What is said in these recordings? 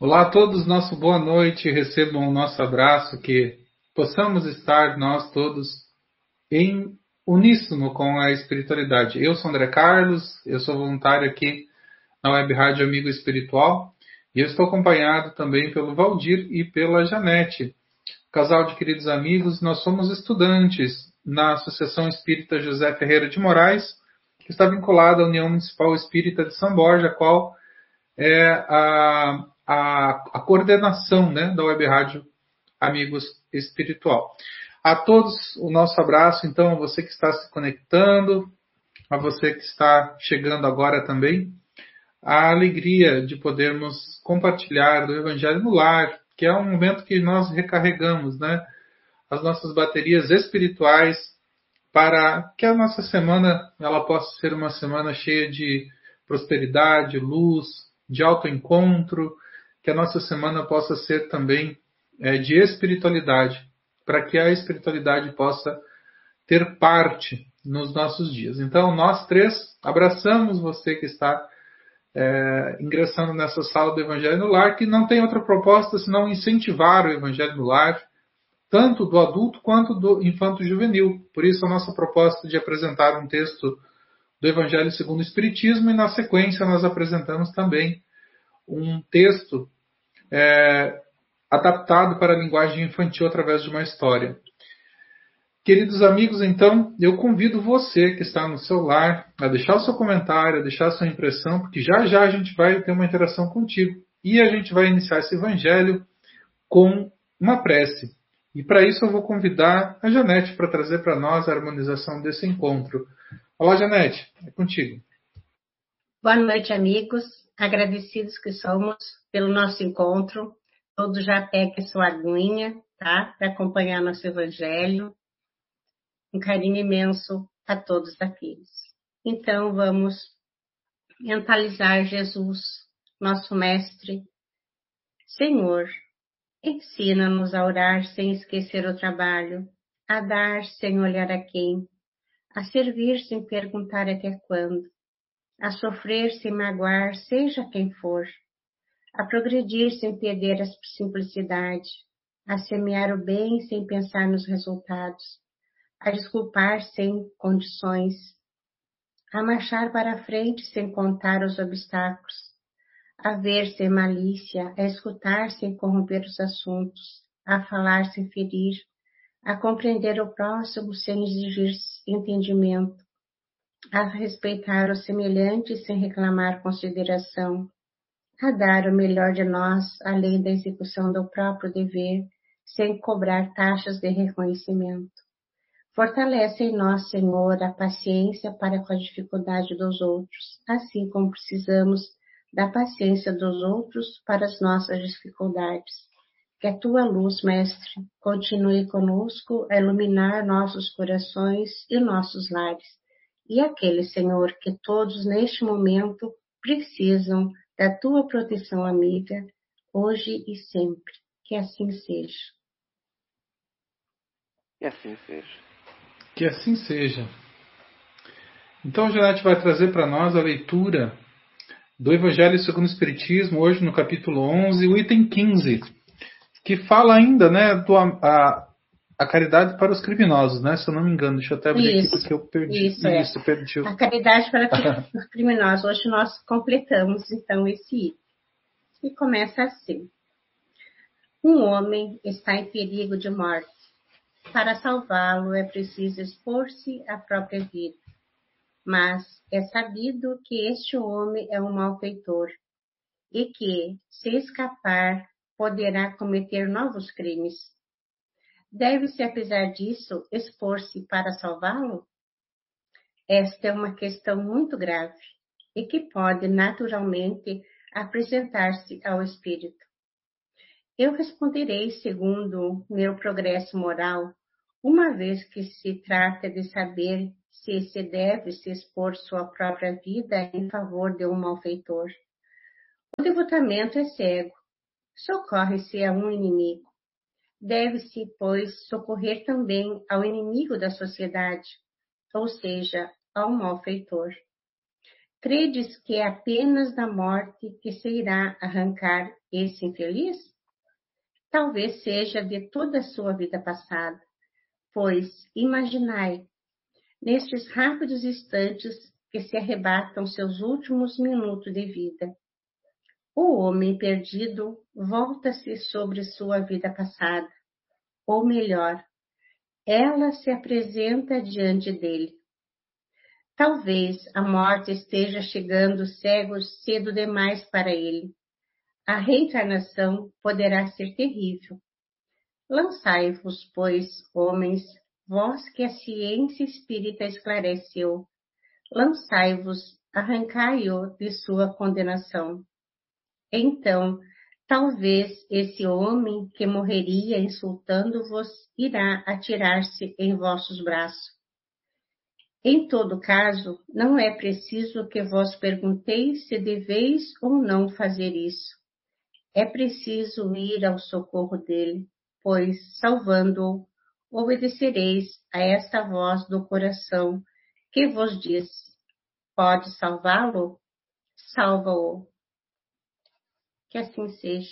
Olá a todos, nosso boa noite, recebam o nosso abraço, que possamos estar nós todos em uníssono com a espiritualidade. Eu sou André Carlos, eu sou voluntário aqui na Web Rádio Amigo Espiritual e eu estou acompanhado também pelo Valdir e pela Janete. Casal de queridos amigos, nós somos estudantes na Associação Espírita José Ferreira de Moraes, que está vinculada à União Municipal Espírita de São Borja, a qual é a coordenação, né, da Web Rádio Amigos Espiritual. A todos o nosso abraço, então, a você que está se conectando, a você que está chegando agora também, a alegria de podermos compartilhar do Evangelho no Lar, que é um momento que nós recarregamos, né, as nossas baterias espirituais para que a nossa semana ela possa ser uma semana cheia de prosperidade, luz, de autoencontro, que a nossa semana possa ser também de espiritualidade, para que a espiritualidade possa ter parte nos nossos dias. Então, nós três abraçamos você que está ingressando nessa sala do Evangelho no Lar, que não tem outra proposta senão incentivar o Evangelho no Lar, tanto do adulto quanto do infanto-juvenil. Por isso, a nossa proposta de apresentar um texto do Evangelho segundo o Espiritismo e, na sequência, nós apresentamos também um texto adaptado para a linguagem infantil através de uma história. Queridos amigos, então, eu convido você que está no seu lar a deixar o seu comentário, a deixar a sua impressão, porque já já a gente vai ter uma interação contigo. E a gente vai iniciar esse Evangelho com uma prece. E para isso eu vou convidar a Janete para trazer para nós a harmonização desse encontro. Olá, Janete, é contigo. Boa noite, amigos. Agradecidos que somos pelo nosso encontro. Todos já peguem sua aguinha, tá? Para acompanhar nosso Evangelho. Um carinho imenso a todos aqueles. Então, vamos mentalizar Jesus, nosso Mestre. Senhor, ensina-nos a orar sem esquecer o trabalho, a dar sem olhar a quem, a servir sem perguntar até quando, a sofrer sem magoar, seja quem for, a progredir sem perder a simplicidade, a semear o bem sem pensar nos resultados, a desculpar sem condições, a marchar para a frente sem contar os obstáculos, a ver sem malícia, a escutar sem corromper os assuntos, a falar sem ferir, a compreender o próximo sem exigir entendimento, a respeitar o semelhante sem reclamar consideração, a dar o melhor de nós além da execução do próprio dever, sem cobrar taxas de reconhecimento. Fortalece em nós, Senhor, a paciência para com a dificuldade dos outros, assim como precisamos da paciência dos outros para as nossas dificuldades. Que a tua luz, Mestre, continue conosco a iluminar nossos corações e nossos lares. E aqueles, Senhor, que todos neste momento precisam da tua proteção amiga, hoje e sempre. Que assim seja. Que assim seja. Que assim seja. Então, a Janete vai trazer para nós a leitura do Evangelho segundo o Espiritismo, hoje no capítulo 11, o item 15, que fala ainda, né, a caridade para os criminosos, né? Se eu não me engano, deixa eu até abrir aqui porque eu perdi. Isso, perdi. A caridade para os criminosos. Hoje nós completamos, então, esse item. E começa assim. Um homem está em perigo de morte. Para salvá-lo é preciso expor-se à própria vida. Mas é sabido que este homem é um malfeitor e que, se escapar, poderá cometer novos crimes. Deve-se, apesar disso, expor-se para salvá-lo? Esta é uma questão muito grave e que pode naturalmente apresentar-se ao espírito. Eu responderei segundo meu progresso moral, uma vez que se trata de saber se se deve se expor sua própria vida em favor de um malfeitor. O devotamento é cego, socorre-se a um inimigo. Deve-se, pois, socorrer também ao inimigo da sociedade, ou seja, ao malfeitor. Credes que é apenas da morte que se irá arrancar esse infeliz? Talvez seja de toda a sua vida passada, pois imaginai, nestes rápidos instantes que se arrebatam seus últimos minutos de vida, o homem perdido volta-se sobre sua vida passada, ou melhor, ela se apresenta diante dele. Talvez a morte esteja chegando cedo demais para ele. A reencarnação poderá ser terrível. Lançai-vos, pois, homens, vós que a ciência espírita esclareceu, lançai-vos, arrancai-o de sua condenação. Então, talvez esse homem que morreria insultando-vos irá atirar-se em vossos braços. Em todo caso, não é preciso que vos pergunteis se deveis ou não fazer isso. É preciso ir ao socorro dele, pois, salvando-o, obedecereis a esta voz do coração que vos diz: pode salvá-lo? Salva-o. Que assim seja.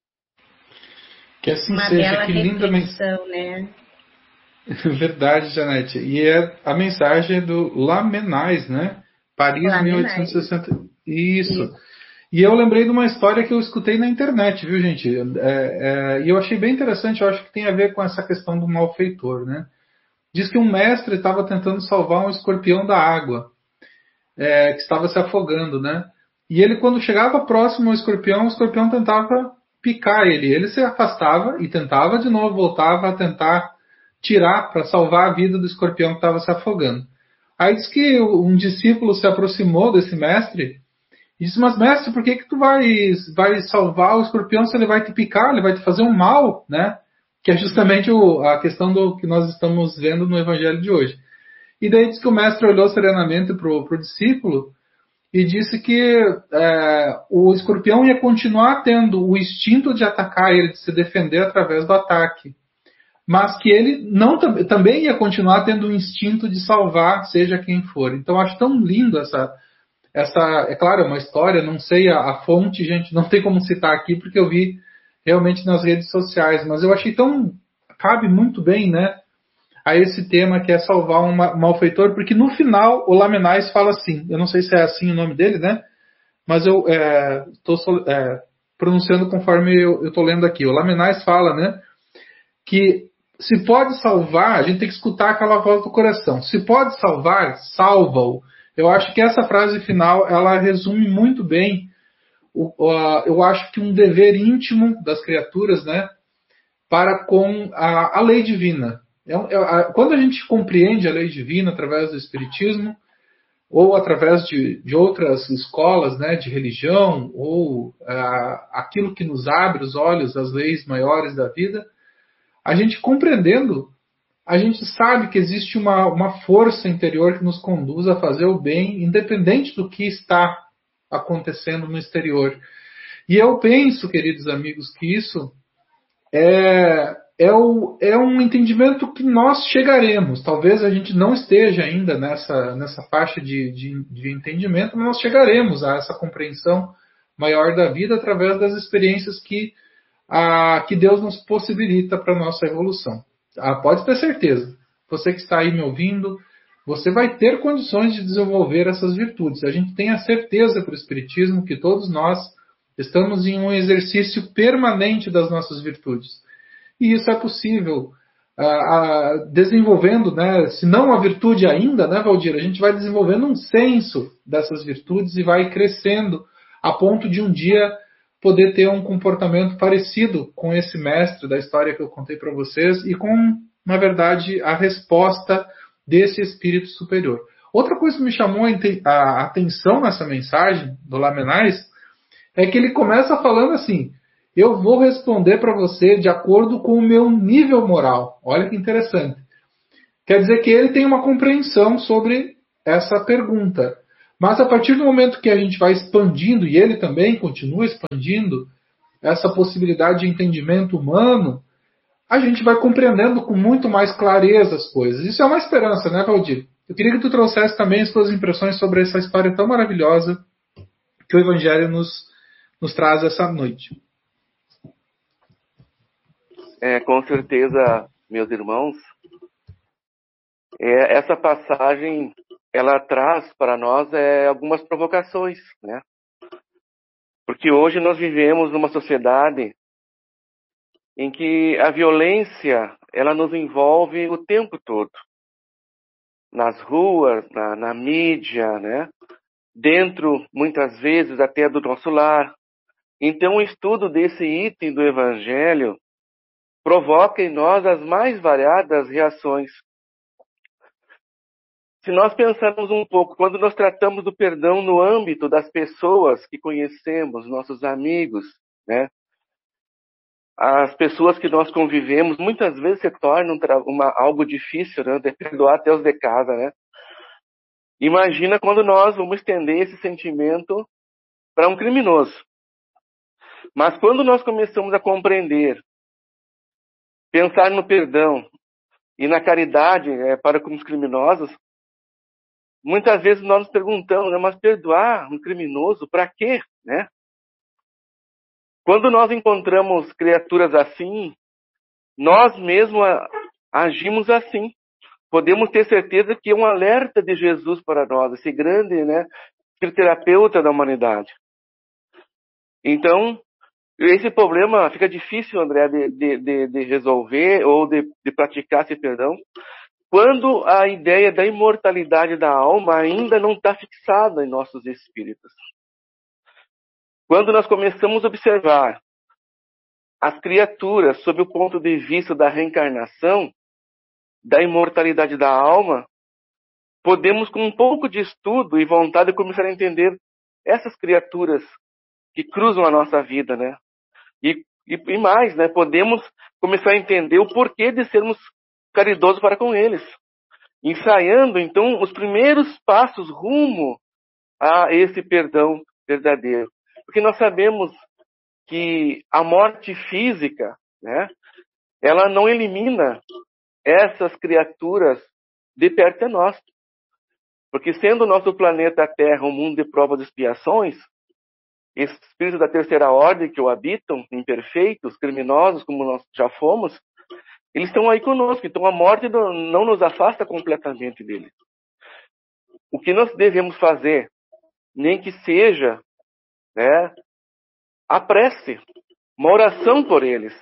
Que assim Uma seja. bela Que linda reflexão, né? Verdade, Janete. E é a mensagem do Lamennais, né? Paris, Lamennais. 1860. Isso. E eu lembrei de uma história que eu escutei na internet, viu, gente? E eu achei bem interessante, eu acho que tem a ver com essa questão do malfeitor, né? Diz que um mestre estava tentando salvar um escorpião da água, que estava se afogando, né? E ele, quando chegava próximo ao escorpião, o escorpião tentava picar ele. Ele se afastava e tentava de novo, voltava a tentar tirar para salvar a vida do escorpião que estava se afogando. Aí diz que um discípulo se aproximou desse mestre e disse: mas mestre, por que tu vai salvar o escorpião se ele vai te picar, ele vai te fazer um mal, né? Que é justamente a questão do que nós estamos vendo no evangelho de hoje. E daí diz que o mestre olhou serenamente para o discípulo e disse que o escorpião ia continuar tendo o instinto de atacar ele, de se defender através do ataque, mas que ele também ia continuar tendo o instinto de salvar, seja quem for. Então acho tão lindo essa, é claro, é uma história, não sei a fonte, gente, não tem como citar aqui porque eu vi realmente nas redes sociais, mas eu achei cabe muito bem, né, a esse tema que é salvar um malfeitor, porque no final o Lamennais fala assim, eu não sei se é assim o nome dele, né, mas eu estou pronunciando conforme eu estou lendo aqui. O Lamennais fala, né, que se pode salvar, a gente tem que escutar aquela voz do coração. Se pode salvar, salva-o. Eu acho que essa frase final, ela resume muito bem, eu acho que um dever íntimo das criaturas, né, para com a lei divina. Quando a gente compreende a lei divina através do Espiritismo, ou através de outras escolas, né, de religião, ou aquilo que nos abre os olhos às leis maiores da vida, a gente compreendendo, a gente sabe que existe uma força interior que nos conduz a fazer o bem, independente do que está acontecendo no exterior. E eu penso, queridos amigos, que isso é um entendimento que nós chegaremos. Talvez a gente não esteja ainda nessa faixa de entendimento, mas nós chegaremos a essa compreensão maior da vida através das experiências que Deus nos possibilita para a nossa evolução. Pode ter certeza. Você que está aí me ouvindo, você vai ter condições de desenvolver essas virtudes. A gente tem a certeza para o Espiritismo que todos nós estamos em um exercício permanente das nossas virtudes. E isso é possível desenvolvendo, né, se não a virtude ainda, né, Valdir, a gente vai desenvolvendo um senso dessas virtudes e vai crescendo a ponto de um dia poder ter um comportamento parecido com esse mestre da história que eu contei para vocês e com, na verdade, a resposta desse espírito superior. Outra coisa que me chamou a atenção nessa mensagem do Lamennais é que ele começa falando assim: eu vou responder para você de acordo com o meu nível moral. Olha que interessante. Quer dizer que ele tem uma compreensão sobre essa pergunta. Mas a partir do momento que a gente vai expandindo, e ele também continua expandindo, essa possibilidade de entendimento humano, a gente vai compreendendo com muito mais clareza as coisas. Isso é uma esperança, né, Valdir? Eu queria que tu trouxesse também as tuas impressões sobre essa história tão maravilhosa que o Evangelho nos traz essa noite. Com certeza, meus irmãos, essa passagem, ela traz para nós algumas provocações, né? Porque hoje nós vivemos numa sociedade em que a violência, ela nos envolve o tempo todo. Nas ruas, na mídia, né? Dentro, muitas vezes, até do nosso lar. Então, o estudo desse item do Evangelho provoca em nós as mais variadas reações. Se nós pensarmos um pouco, quando nós tratamos do perdão no âmbito das pessoas que conhecemos, nossos amigos, né? As pessoas que nós convivemos, muitas vezes se tornam algo difícil, né? De perdoar até os de casa, né? Imagina quando nós vamos estender esse sentimento para um criminoso. Mas quando nós começamos a compreender, pensar no perdão e na caridade para com os criminosos, muitas vezes nós nos perguntamos, né, mas perdoar um criminoso para quê, né? Quando nós encontramos criaturas assim, nós mesmos agimos assim. Podemos ter certeza que é um alerta de Jesus para nós, esse grande, né, terapeuta da humanidade. Então, esse problema fica difícil, André, de resolver ou de praticar esse perdão, quando a ideia da imortalidade da alma ainda não está fixada em nossos espíritos. Quando nós começamos a observar as criaturas sob o ponto de vista da reencarnação, da imortalidade da alma, podemos, com um pouco de estudo e vontade, começar a entender essas criaturas que cruzam a nossa vida, né? E mais, né? Podemos começar a entender o porquê de sermos caridosos para com eles. Ensaiando, então, os primeiros passos rumo a esse perdão verdadeiro. Porque nós sabemos que a morte física, né? Ela não elimina essas criaturas de perto de nós. Porque sendo o nosso planeta Terra um mundo de provas e expiações, esses espíritos da terceira ordem que o habitam, imperfeitos, criminosos, como nós já fomos, eles estão aí conosco. Então a morte não nos afasta completamente deles. O que nós devemos fazer, nem que seja, né, a prece, uma oração por eles.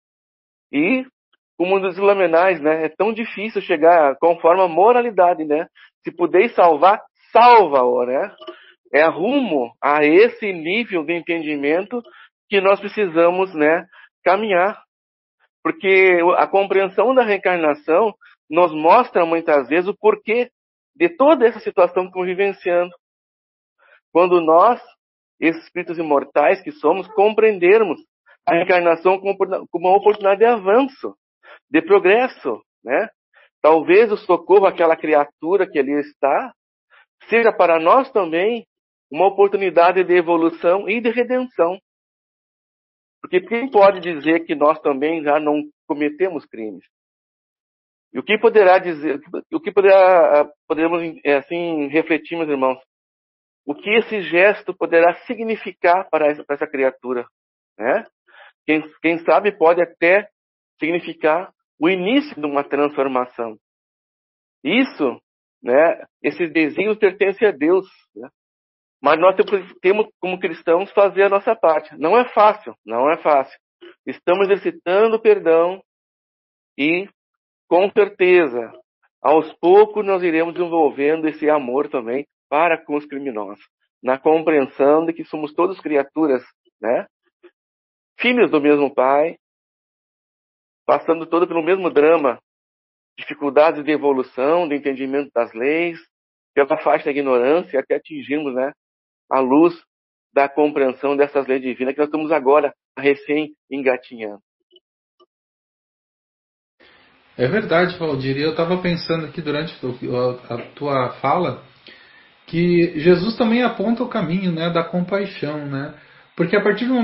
E, como nos Ilamenais, né, é tão difícil chegar conforme a moralidade, né? Se pudeis salvar, salva-o, né? É rumo a esse nível de entendimento que nós precisamos, né, caminhar. Porque a compreensão da reencarnação nos mostra muitas vezes o porquê de toda essa situação que estamos vivenciando. Quando nós, esses espíritos imortais que somos, compreendermos a reencarnação como uma oportunidade de avanço, de progresso, né? Talvez o socorro àquela criatura que ali está seja para nós também uma oportunidade de evolução e de redenção. Porque quem pode dizer que nós também já não cometemos crimes? E o que poderá dizer, podemos assim refletir, meus irmãos, o que esse gesto poderá significar para essa criatura, né? Quem sabe pode até significar o início de uma transformação. Isso, né? Esses desígnios pertencem a Deus, né? Mas nós temos, como cristãos, fazer a nossa parte. Não é fácil, não é fácil. Estamos exercitando o perdão e, com certeza, aos poucos nós iremos desenvolvendo esse amor também para com os criminosos. Na compreensão de que somos todos criaturas, né? Filhos do mesmo Pai, passando todo pelo mesmo drama, dificuldades de evolução, de entendimento das leis, pela faixa da ignorância, até atingirmos, né, a luz da compreensão dessas leis divinas que nós estamos agora recém engatinhando. É verdade, Valdir. Eu estava pensando aqui durante a tua fala que Jesus também aponta o caminho, né, da compaixão, né? Porque a partir do momento